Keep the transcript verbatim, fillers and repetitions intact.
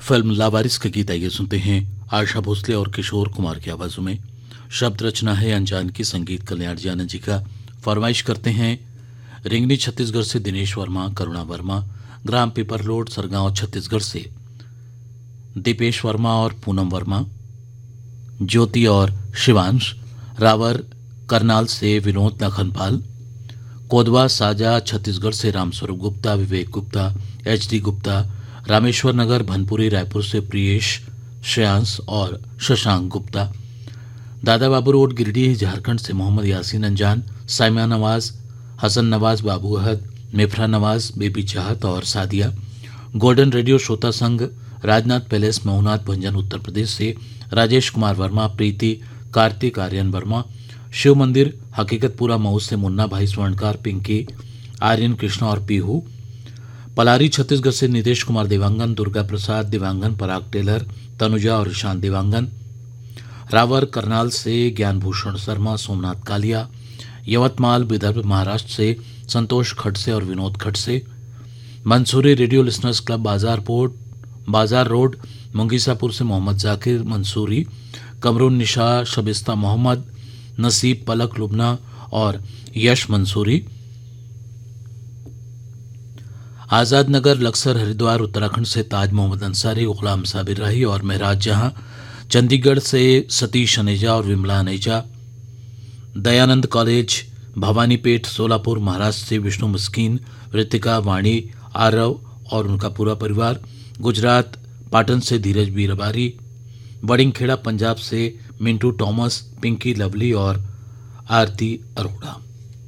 Film लावारिस के गीत आइए सुनते हैं आशा भोसले और किशोर कुमार की आवाजों में। शब्द रचना है अनजान की, संगीत कल्याण जी आनंद जी का। फरमाइश करते हैं रिंगनी छत्तीसगढ़ से दिनेश वर्मा, करुणा वर्मा, ग्राम पिपरलोड सरगांव छत्तीसगढ़ से दीपेश वर्मा और पूनम वर्मा, ज्योति और शिवांश, रावर करनाल से विनोद लखनपाल, कोदवा साजा छत्तीसगढ़ से रामस्वरूप गुप्ता, विवेक गुप्ता, एच डी गुप्ता, रामेश्वर नगर भनपुरी रायपुर से प्रियेश, श्रेयांश और शशांक गुप्ता, दादा बाबू रोड गिरिडीह झारखंड से मोहम्मद यासीन अंजान, साइमा नवाज, हसन नवाज, बाबू अहद, मेफरा नवाज, बेबी चाहत और सादिया, गोल्डन रेडियो श्रोता संघ राजनाथ पैलेस महुनाथ भंजन उत्तर प्रदेश से राजेश कुमार वर्मा, प्रीति, कार्तिक आर्यन वर्मा, शिव मंदिर हकीकतपुरा मऊ से मुन्ना भाई स्वर्णकार, पिंकी, आर्यन कृष्णा और पीहू, पलारी छत्तीसगढ़ से नितेश कुमार देवांगन, दुर्गा प्रसाद देवांगन, पराग टेलर, तनुजा और ईशान देवांगन, रावर करनाल से ज्ञानभूषण शर्मा, सोमनाथ कालिया, यवतमाल विदर्भ महाराष्ट्र से संतोष खड़से और Vinod Khadse, Mansuri radio listeners club बाजार पोर्ट बाजार रोड मुंगीसापुर से मोहम्मद जाकिर मंसूरी, कमरुन निशा, शबिस्ता मोहम्मद, नसीब, पलक लुबना और यश मंसूरी, आजाद नगर लक्सर हरिद्वार उत्तराखंड से ताज मोहम्मद अंसारी, गुलाम साबिर राही और महराज जहां, चंडीगढ़ से सतीश अनेजा और विमला अनेजा, दयानंद कॉलेज भवानीपेट सोलापुर महाराष्ट्र से विष्णु मुस्किन, ऋतिका, वाणी, आरव और उनका पूरा परिवार, गुजरात पाटन से धीरज बीरबारी, बड़िंगखेड़ा पंजाब से मिंटू टॉमस, पिंकी लवली और आरती अरोड़ा।